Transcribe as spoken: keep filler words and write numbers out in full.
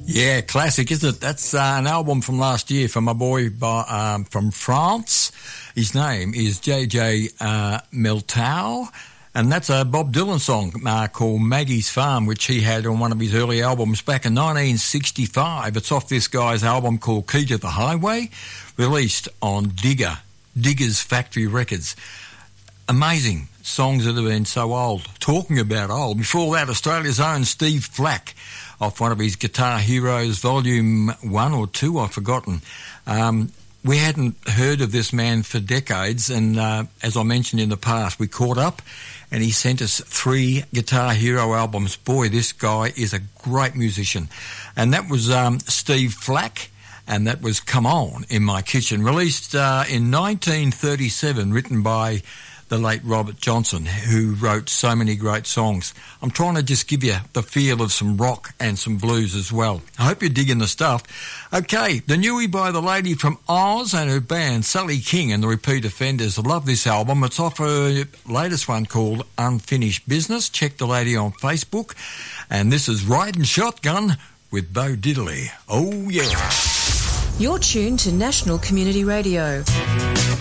Yeah, classic, isn't it? That's uh, an album from last year from a boy by, um, from France. His name is J J uh, Miltau, and that's a Bob Dylan song uh, called Maggie's Farm, which he had on one of his early albums back in nineteen sixty-five. It's off this guy's album called Key to the Highway, released on Digger, Digger's Factory Records. Amazing songs that have been so old. Talking about old, before that, Australia's own Steve Flack, off one of his Guitar Heroes Volume one or two, I've forgotten. Um, we hadn't heard of this man for decades, and uh, as I mentioned in the past, we caught up, and he sent us three Guitar Hero albums. Boy, this guy is a great musician. And that was um, Steve Flack, and that was Come On in My Kitchen, released uh, in nineteen thirty-seven, written by the late Robert Johnson, who wrote so many great songs. I'm trying to just give you the feel of some rock and some blues as well. I hope you're digging the stuff. Okay, the newie by the lady from Oz and her band, Sally King and the Repeat Offenders. I love this album. It's off her latest one called Unfinished Business. Check the lady on Facebook. And this is Riding Shotgun with Bo Diddley. Oh, yeah. You're tuned to National Community Radio.